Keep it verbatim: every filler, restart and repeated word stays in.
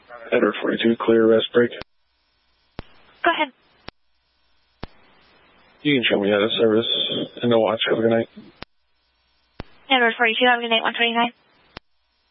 Edward forty-two, clear rest break. Go ahead. You can show me out of service and no watch. Have a good night. Edward forty-two, have a good night, one twenty-nine.